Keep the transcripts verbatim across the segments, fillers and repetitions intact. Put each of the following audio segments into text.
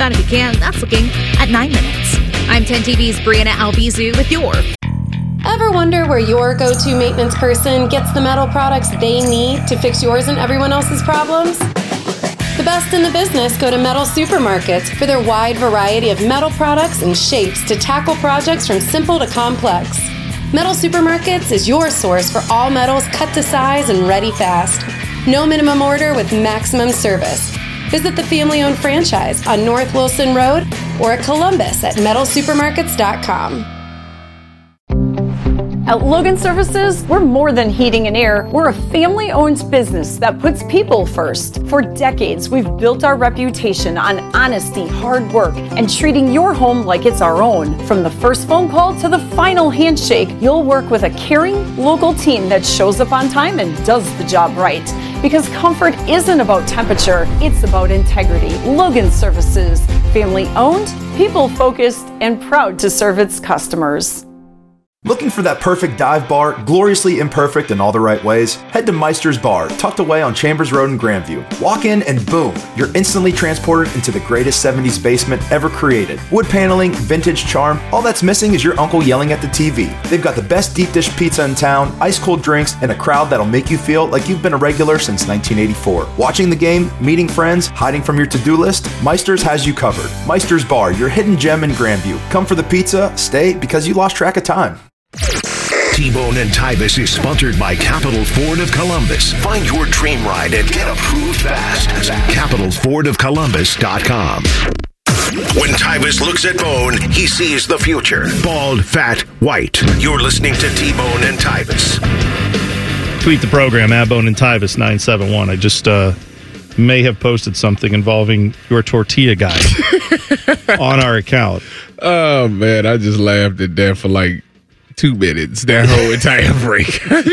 done if you can. That's looking at nine minutes. I'm ten T V's Brianna Albizu with your... Ever wonder where your go-to maintenance person gets the metal products they need to fix yours and everyone else's problems? The best in the business go to Metal Supermarkets for their wide variety of metal products and shapes to tackle projects from simple to complex. Metal Supermarkets is your source for all metals cut to size and ready fast. No minimum order with maximum service. Visit the family-owned franchise on North Wilson Road or at Columbus at metal supermarkets dot com. At Logan Services, we're more than heating and air. We're a family-owned business that puts people first. For decades, we've built our reputation on honesty, hard work, and treating your home like it's our own. From the first phone call to the final handshake, you'll work with a caring, local team that shows up on time and does the job right. Because comfort isn't about temperature, it's about integrity. Logan Services, family-owned, people-focused, and proud to serve its customers. Looking for that perfect dive bar, gloriously imperfect in all the right ways? Head to Meister's Bar, tucked away on Chambers Road in Grandview. Walk in and boom, you're instantly transported into the greatest seventies basement ever created. Wood paneling, vintage charm, all that's missing is your uncle yelling at the T V. They've got the best deep dish pizza in town, ice cold drinks, and a crowd that'll make you feel like you've been a regular since nineteen eighty-four. Watching the game, meeting friends, hiding from your to-do list, Meister's has you covered. Meister's Bar, your hidden gem in Grandview. Come for the pizza, stay because you lost track of time. T-Bone and Tybus is sponsored by Capital Ford of Columbus. Find your dream ride and get approved fast at capital ford of columbus dot com. When Tybus looks at Bone, he sees the future. Bald, fat, white. You're listening to T-Bone and Tybus. Tweet the program, at Bone and Tybus nine seven one. I just uh, may have posted something involving your tortilla guy on our account. Oh, man, I just laughed at that for like two minutes, that whole entire break.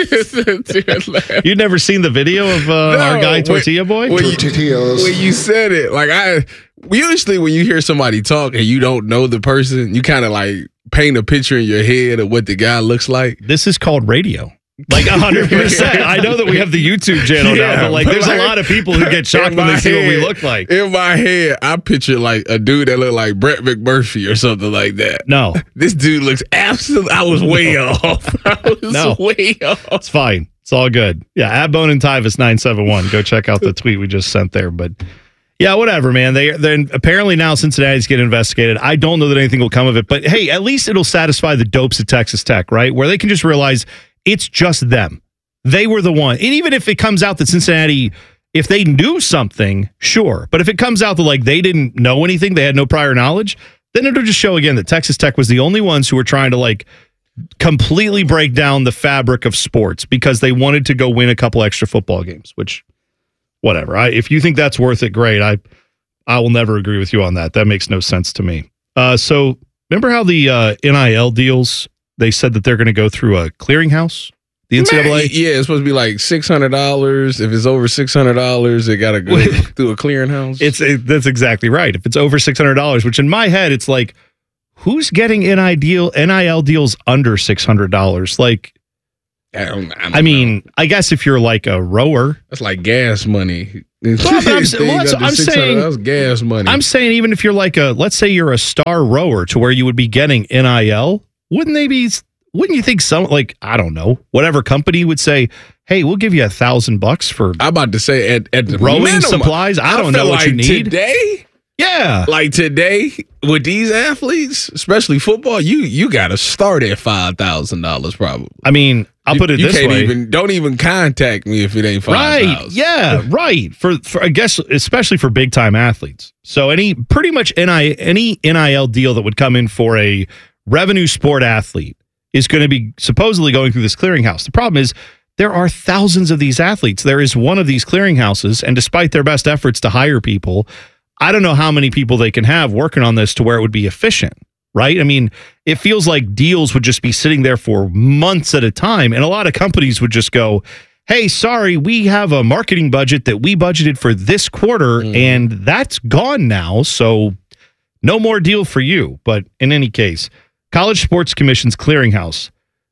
You'd never seen the video of uh, no, our guy Tortilla Boy? When you, when you said it, like I usually when you hear somebody talk and you don't know the person, you kind of like paint a picture in your head of what the guy looks like. This is called radio. Like one hundred percent. I know that we have the YouTube channel yeah, now, but like but there's like, a lot of people who get shocked when they see head, what we look like. In my head, I picture like a dude that looked like Brett McMurphy or something like that. No. This dude looks absolutely, I was way no. off. I was no. way off. It's fine. It's all good. Yeah, at Bone and Tybus nine seven one. Go check out the tweet we just sent there. But yeah, whatever, man. They then apparently now Cincinnati's getting investigated. I don't know that anything will come of it, but hey, at least it'll satisfy the dopes at Texas Tech, right? Where they can just realize it's just them. They were the one. And even if it comes out that Cincinnati, if they knew something, sure. But if it comes out that like they didn't know anything, they had no prior knowledge, then it'll just show again that Texas Tech was the only ones who were trying to like completely break down the fabric of sports because they wanted to go win a couple extra football games, which whatever. I, if you think that's worth it, great. I I will never agree with you on that. That makes no sense to me. Uh, so remember how the uh, N I L deals, they said that they're going to go through a clearinghouse? The N C double A? Man, yeah, it's supposed to be like six hundred dollars. If it's over six hundred dollars, it got to go through a clearinghouse. It's it, That's exactly right. If it's over six hundred dollars, which in my head, it's like, who's getting N I L deals under six hundred dollars? Like, I, don't, I, don't I mean, know. I guess if you're like a rower. That's like gas money. Well, but I'm, well, I'm saying that's gas money. I'm saying even if you're like a, let's say you're a star rower to where you would be getting N I L, wouldn't they be, wouldn't you think some, like, I don't know, whatever company would say, hey, we'll give you a thousand bucks for I'm about to say at, at the rowing minimum, supplies. I, I don't know what like you need. Today? Yeah. Like today, with these athletes, especially football, you you got to start at five thousand dollars probably. I mean, I'll you, put it you this can't way. Even, don't even contact me if it ain't five thousand dollars. Right. Yeah, right. For, for I guess, especially for big-time athletes. So any pretty much N I, any N I L deal that would come in for a revenue sport athlete is going to be supposedly going through this clearinghouse. The problem is there are thousands of these athletes. There is one of these clearinghouses, and despite their best efforts to hire people, I don't know how many people they can have working on this to where it would be efficient, right? I mean, it feels like deals would just be sitting there for months at a time, and a lot of companies would just go, hey, sorry, we have a marketing budget that we budgeted for this quarter, mm. and that's gone now, so no more deal for you. But in any case, College Sports Commission's clearinghouse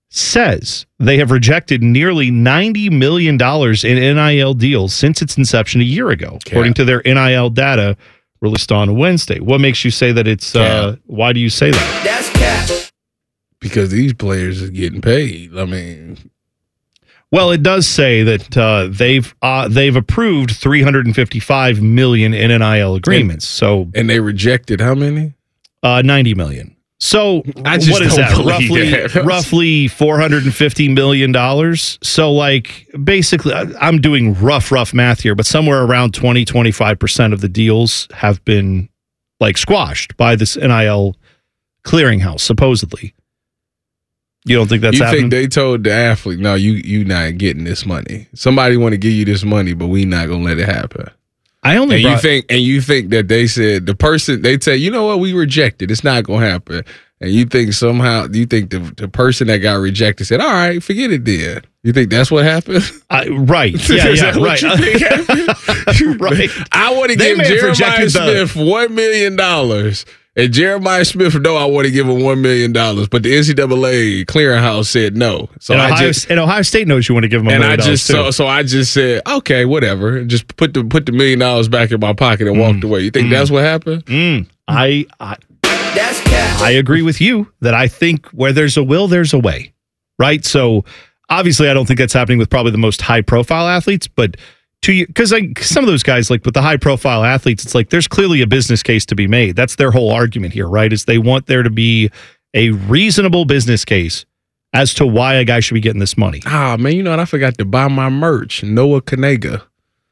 says they have rejected nearly ninety million dollars in N I L deals since its inception a year ago, according to their N I L data released on Wednesday. What makes you say that it's, uh, why do you say that? That's cap. Because these players are getting paid. I mean, well, it does say that uh, they've uh, they've approved three hundred fifty-five million in N I L agreements. So and they rejected how many? Uh, ninety million. So I just what is don't that? believe Roughly, that. roughly four hundred fifty million dollars. So like basically, I- I'm doing rough, rough math here, but somewhere around twenty, twenty-five percent of the deals have been like squashed by this N I L clearinghouse, supposedly. You don't think that's you happening? think they told the athlete, no, you you not getting this money. Somebody want to give you this money, but we not gonna let it happen. I only and brought- you think and you think that they said the person they say, you know what, we rejected. It's not gonna happen. And you think somehow you think the the person that got rejected said, all right, forget it then. You think that's what happened? I, right. Yeah, Is yeah, that what right. you think happened? Right. I want to They give may have Jeremiah rejected the- Smith one million dollars. And Jeremiah Smith, no, I want to give him one million dollars, but the N C double A clearinghouse said no. So and, I Ohio, just and Ohio State knows you want to give them a and million I just dollars, too. so so I just said okay, whatever. Just put the put the million dollars back in my pocket and walked away. You think that's what happened? Mm. I, I That's cap. I agree with you that I think where there's a will, there's a way, right? So obviously, I don't think that's happening with probably the most high profile athletes, but to you, because like some of those guys, like with the high profile athletes, it's like there's clearly a business case to be made. That's their whole argument here, right? Is they want there to be a reasonable business case as to why a guy should be getting this money. Ah man, you know what? I forgot to buy my merch. Noah Kanega.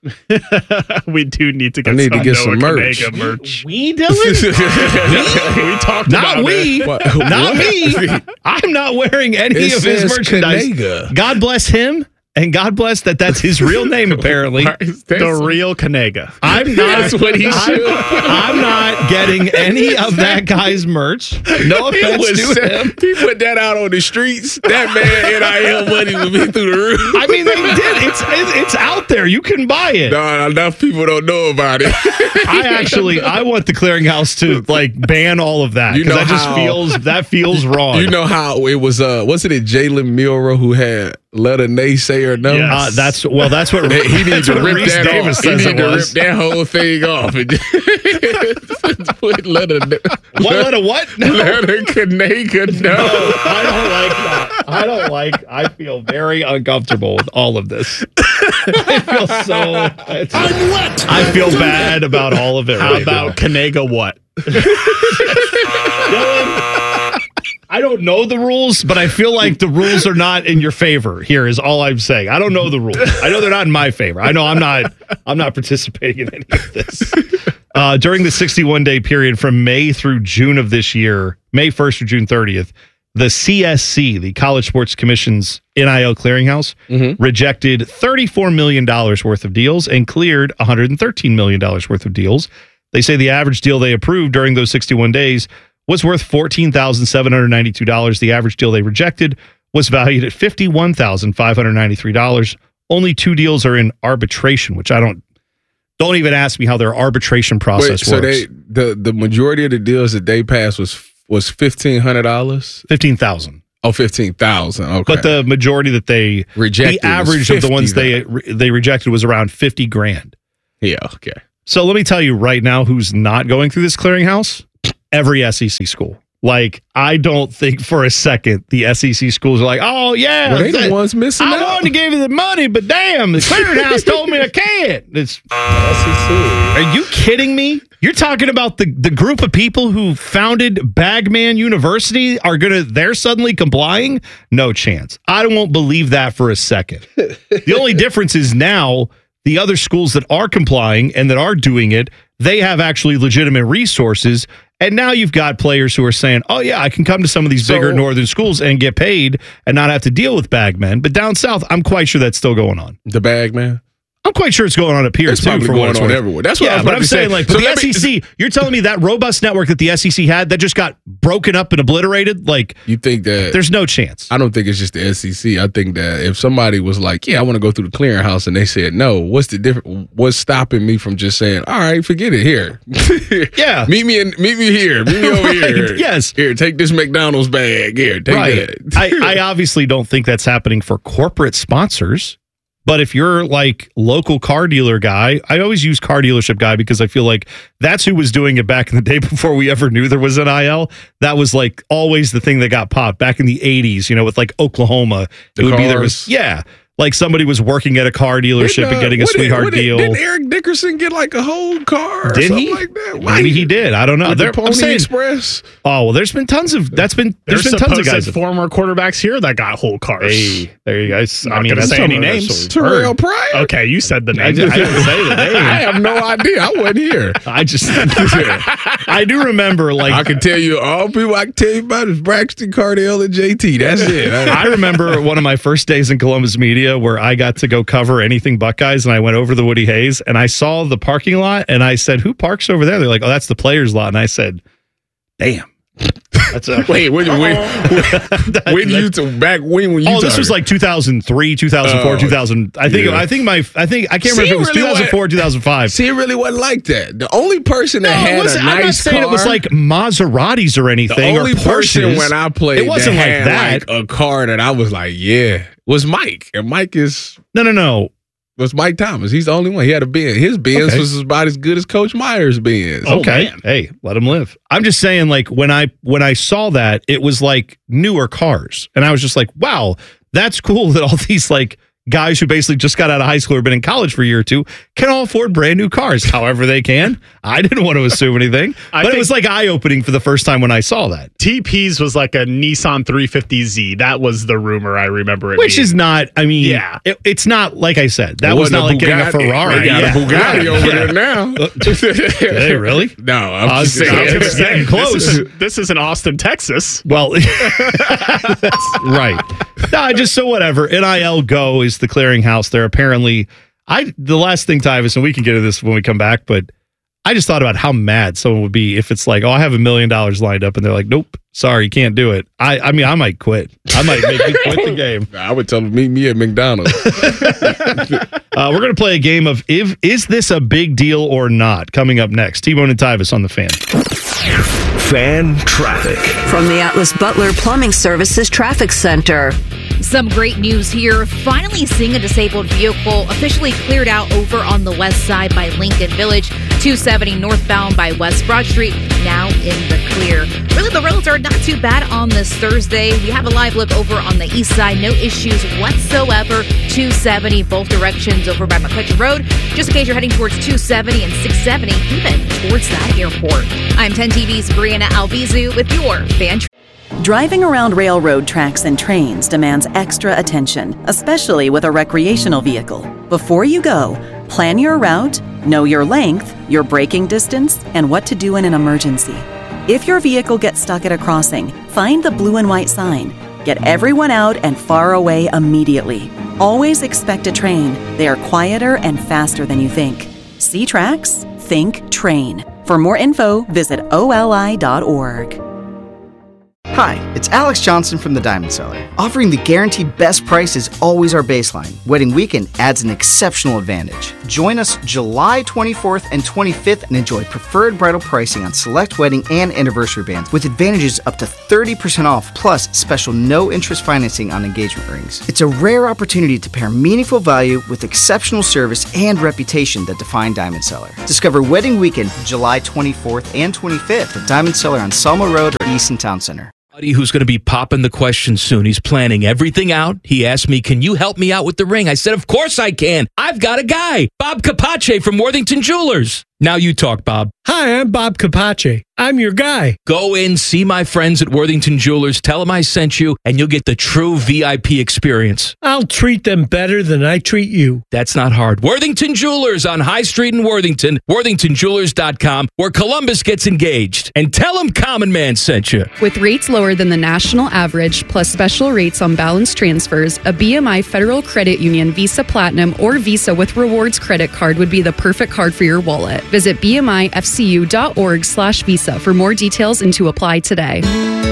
We do need to get I need some to get Noah some merch. Kanega merch. We, Dylan? we talked Not about we. it. What? Not What? me. I'm not wearing any It of his says merchandise. Kanega. God bless him, and God bless that that's his real name, apparently. The real Kanega. I'm not. That's what he I'm, should. I'm not getting any of that guy's merch. No He, offense was, to him. he put that out on the streets. That man N I L money would be through the roof. I mean, they did. It's it's it's out there. You can buy it. No, enough people don't know about it. I actually, I want the clearinghouse to like ban all of that You because know that just how- feels that feels wrong. You know how it was? Uh, wasn't it Jalen Milroe who had let a naysayer know? Yes. Uh, that's well. That's what That he needs that's to what rip Reese that Davis off. He says need it to rip was. that whole thing off. And just put let a What? Let a what? No. let a Kanega know. I don't like that. I don't like. I feel very uncomfortable with all of this. I feel so. It's, I'm wet. I feel bad about all of it. How Right about Kanega what? Dylan, I don't know the rules, but I feel like the rules are not in your favor. Here is all I'm saying. I don't know the rules. I know they're not in my favor. I know I'm not. I'm not participating in any of this. Uh, during the sixty-one day period from May through June of this year, May first through June thirtieth, the C S C, the College Sports Commission's N I L clearinghouse, Mm-hmm. rejected thirty-four million dollars worth of deals and cleared one hundred thirteen million dollars worth of deals. They say the average deal they approved during those sixty-one days was worth fourteen thousand seven hundred ninety-two dollars. The average deal they rejected was valued at fifty-one thousand five hundred ninety-three dollars. Only two deals are in arbitration, which I don't don't even ask me how their arbitration process Wait, so works. they the the majority of the deals that they passed was was fifteen hundred dollars. fifteen thousand. Oh, fifteen thousand. Okay, But the majority that they Rejected the was average of the ones fifty they re- they rejected was around fifty grand. yeah, okay. So let me tell you right now who's not going through this clearinghouse? Every S E C school. Like, I don't think for a second the S E C schools are like, oh, yeah. Well, they the that- ones missing I out. wanted to give you the money, but damn, the clearinghouse told me I can't. It's, are you kidding me? You're talking about the, the group of people who founded Bagman University are going to, they're suddenly complying? No chance. I won't believe that for a second. The only difference is now the other schools that are complying and that are doing it, they have actually legitimate resources. And now you've got players who are saying, oh, yeah, I can come to some of these So- bigger northern schools and get paid and not have to deal with bagmen. But down south, I'm quite sure that's still going on. The bag man. I'm quite sure it's going on up here It's too. probably for what going it's on worth. everywhere. That's what I yeah, was but about I'm to say. saying, like, So but the let me- S E C, you're telling me that robust network that the S E C had that just got broken up and obliterated? Like, You think that there's no chance. I don't think it's just the S E C. I think that if somebody was like, "Yeah, I want to go through the clearinghouse," and they said no, what's the difference? What's stopping me from just saying, "All right, forget it here"? Yeah. meet me in, meet me here, meet me over Right, here. yes. here, take this McDonald's bag. Here, take Right. that. I, I obviously don't think that's happening for corporate sponsors. But if you're like local car dealer guy, I always use car dealership guy because I feel like that's who was doing it back in the day before we ever knew there was an I L. That was like always the thing that got popped back in the eighties, you know, with like Oklahoma. The it would cars. be there was, yeah. Like somebody was working at a car dealership Did, uh, and getting a what did- sweetheart what did- deal. Did Eric Dickerson get like a whole car or Did something he? like that? Maybe he did. I don't know. With the There- I'm Pony saying- Express. Oh, well, there's been tons of, that's been, there's There's been tons of supposed guys. former quarterbacks here that got whole cars. Hey, there you guys. Not I mean, gonna that's say any some- that's names. what we've Terrell heard. Pryor. Okay, you said the I, name. did, I didn't say the name. I have no idea. I wasn't here. I just, I do remember, like, I can tell you all people I can tell you about is Braxton Cardell and J T. That's it. I remember one of my first days in Columbus media where I got to go cover anything Buckeyes, and I went over to Woody Hayes and I saw the parking lot and I said, "Who parks over there?" They're like, "Oh, that's the players' lot." And I said, "Damn." That's a Wait, when, when, when, when you to back when when you Oh, this talking? was like two thousand three, two thousand four, Oh, two thousand. I think yeah. I think my I think I can't See, remember if it was really two thousand four, what- two thousand five. See, it really wasn't like that. The only person that No, it had wasn't- a nice I'm not saying car, it was like Maseratis or anything. the only or person Porsches. when I played it wasn't that like had that. like a car that I was like, yeah, was Mike, and Mike is no, no, no. was Mike Thomas. He's the only one. He had a Benz. His Benz Okay. was about as good as Coach Myers' Benz. Oh, Okay, man. hey, let him live. I'm just saying, like when I when I saw that, it was like newer cars, and I was just like, wow, that's cool that all these like guys who basically just got out of high school or been in college for a year or two can all afford brand new cars, however they can. I didn't want to assume anything, I but it think- was like eye opening for the first time when I saw that. T P's was like a Nissan three fifty Z. That was the rumor I remember it Which being. is not, I mean, Yeah. it, it's not like I said. That It was wasn't not like getting a Bugatti. Ferrari. They got Yeah. a Bugatti Yeah. over Yeah. there now. Did they really? No, I'm I was just gonna saying. say, I was gonna say, close. This isn't, this isn't Austin, Texas. Well, that's right. No, I just so whatever. N I L Go is the clearinghouse. They're apparently, I the last thing, Tyvis, and we can get to this when we come back, but I just thought about how mad someone would be if it's like, oh, I have a million dollars lined up, and they're like, nope, sorry, you can't do it. I, I mean, I might quit. I might make me quit the game. I would tell them meet me at McDonald's. Uh, we're going to play a game of if is this a big deal or not? Coming up next, T-Bone and Tyvis on the Fan. Fan traffic. From the Atlas Butler Plumbing Services Traffic Center. Some great news here. Finally seeing a disabled vehicle officially cleared out over on the west side by Lincoln Village. two seventy northbound by West Broad Street, now in the clear. Really, the roads are not too bad on this Thursday. We have a live look over on the east side. No issues whatsoever. two seventy both directions over by McCutcheon Road. Just in case you're heading towards two seventy and six seventy, even towards that airport. I'm ten T V's Brianna Albizu with your Fan Driving around railroad tracks and trains demands extra attention, especially with a recreational vehicle. Before you go, plan your route, know your length, your braking distance, and what to do in an emergency. If your vehicle gets stuck at a crossing, find the blue and white sign. Get everyone out and far away immediately. Always expect a train. They are quieter and faster than you think. See tracks? Think train. For more info, visit O L I dot org. Hi, it's Alex Johnson from the Diamond Cellar. Offering the guaranteed best price is always our baseline. Wedding weekend adds an exceptional advantage. Join us July twenty-fourth and twenty-fifth and enjoy preferred bridal pricing on select wedding and anniversary bands with advantages up to thirty percent off plus special no-interest financing on engagement rings. It's a rare opportunity to pair meaningful value with exceptional service and reputation that define Diamond Cellar. Discover Wedding Weekend July twenty-fourth and twenty-fifth at Diamond Cellar on Selma Road or Easton Town Center. Who's going to be popping the question soon. He's planning everything out. He asked me, can you help me out with the ring? I said, of course I can. I've got a guy, Bob Capace from Worthington Jewelers. Now you talk, Bob. Hi, I'm Bob Capace. I'm your guy. Go in, see my friends at Worthington Jewelers, tell them I sent you, and you'll get the true V I P experience. I'll treat them better than I treat you. That's not hard. Worthington Jewelers on High Street in Worthington, worthington jewelers dot com, where Columbus gets engaged. And tell them Common Man sent you. With rates lower than the national average, plus special rates on balance transfers, a B M I Federal Credit Union Visa Platinum or Visa with Rewards credit card would be the perfect card for your wallet. Visit B M I F C U dot org slash Visa for more details and to apply today.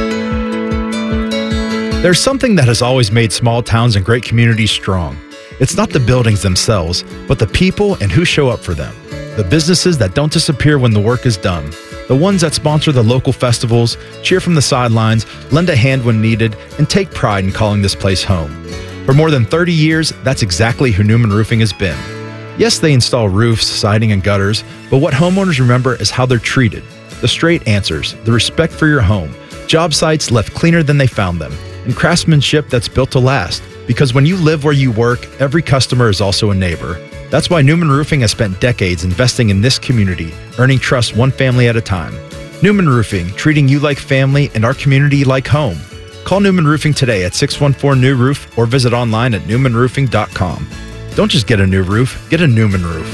There's something that has always made small towns and great communities strong. It's not the buildings themselves, but the people and who show up for them. The businesses that don't disappear when the work is done. The ones that sponsor the local festivals, cheer from the sidelines, lend a hand when needed, and take pride in calling this place home. For more than thirty years, that's exactly who Newman Roofing has been. Yes, they install roofs, siding, and gutters, but what homeowners remember is how they're treated. The straight answers, the respect for your home, job sites left cleaner than they found them, and craftsmanship that's built to last. Because when you live where you work, every customer is also a neighbor. That's why Newman Roofing has spent decades investing in this community, earning trust one family at a time. Newman Roofing, treating you like family and our community like home. Call Newman Roofing today at six one four, N E W Roof or visit online at newman roofing dot com. Don't just get a new roof, get a Newman roof.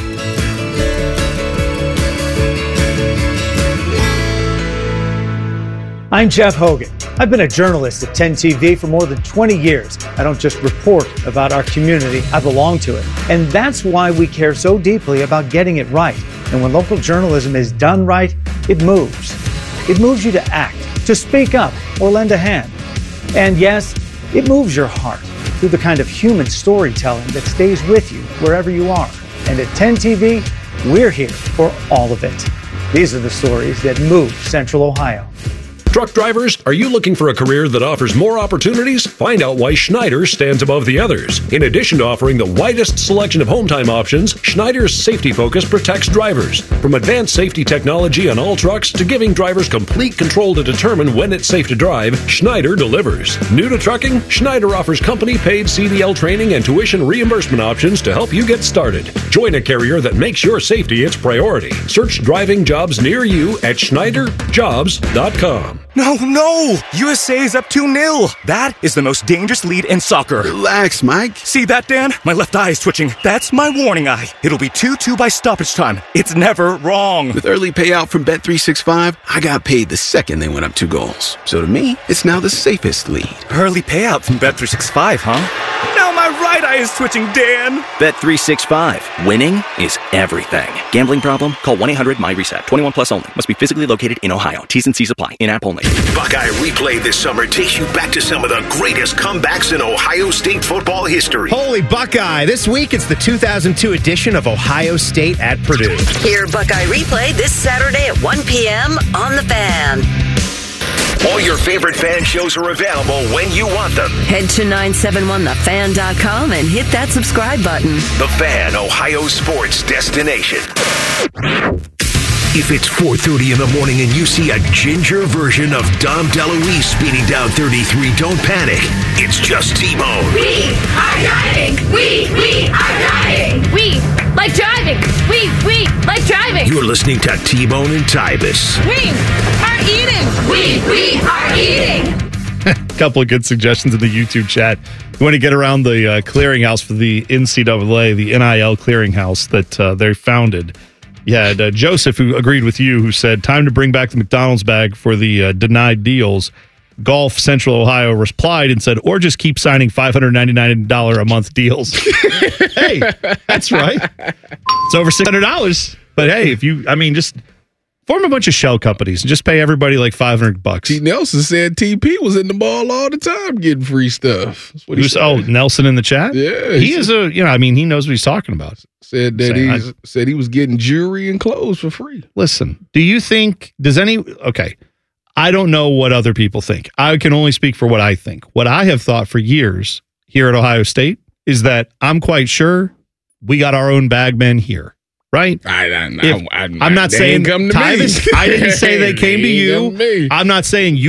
I'm Jeff Hogan. I've been a journalist at ten T V for more than twenty years. I don't just report about our community, I belong to it. And that's why we care so deeply about getting it right. And when local journalism is done right, it moves. It moves you to act, to speak up, or lend a hand. And yes, it moves your heart through the kind of human storytelling that stays with you wherever you are. And at ten T V, we're here for all of it. These are the stories that move Central Ohio. Truck drivers, are you looking for a career that offers more opportunities? Find out why Schneider stands above the others. In addition to offering the widest selection of home time options, Schneider's safety focus protects drivers. From advanced safety technology on all trucks to giving drivers complete control to determine when it's safe to drive, Schneider delivers. New to trucking? Schneider offers company-paid C D L training and tuition reimbursement options to help you get started. Join a carrier that makes your safety its priority. Search driving jobs near you at schneider jobs dot com. No, no! U S A is up two nil. That is the most dangerous lead in soccer. Relax, Mike. See that, Dan? My left eye is twitching. That's my warning eye. It'll be two two by stoppage time. It's never wrong. With early payout from Bet three sixty-five, I got paid the second they went up two goals. So to me, it's now the safest lead. Early payout from Bet three sixty-five, huh? Now my right eye is twitching, Dan. Bet three sixty-five. Winning is everything. Gambling problem? Call one eight hundred M Y reset. twenty-one plus only. Must be physically located in Ohio. T's and C's apply. In-app only. Buckeye Replay this summer takes you back to some of the greatest comebacks in Ohio State football history. Holy Buckeye! This week it's the two thousand two edition of Ohio State at Purdue. Hear Buckeye Replay this Saturday at one p.m. on The Fan. All your favorite fan shows are available when you want them. Head to nine seven one the fan dot com and hit that subscribe button. The Fan, Ohio sports destination. If it's four thirty in the morning and you see a ginger version of Dom DeLuise speeding down thirty-three, don't panic. It's just T-Bone. We are driving. We, we are driving. We like driving. We, we like driving. You're listening to T-Bone and Tybus. We are eating. We, we are eating. A couple of good suggestions in the YouTube chat. You want to get around the uh, clearinghouse for the N C double A, the N I L clearinghouse that uh, they founded. You had uh, Joseph, who agreed with you, who said, time to bring back the McDonald's bag for the uh, denied deals. Golf Central Ohio replied and said, or just keep signing five hundred ninety-nine dollars a month deals. Hey, that's right. It's over six hundred dollars. But hey, if you, I mean, just form a bunch of shell companies and just pay everybody like five hundred bucks. T. Nelson said T P was in the ball all the time getting free stuff. That's what he Who's, said. oh, Nelson in the chat? Yeah. He is a, you know, I mean, he knows what he's talking about. Said that Saying, he said he was getting jewelry and clothes for free. Listen, do you think, does any, okay, I don't know what other people think. I can only speak for what I think. What I have thought for years here at Ohio State is that I'm quite sure we got our own bagmen here. Right? I, I, if, I, I, I'm not saying come to Tyvus, me. I didn't say they came to you. Me. I'm not saying you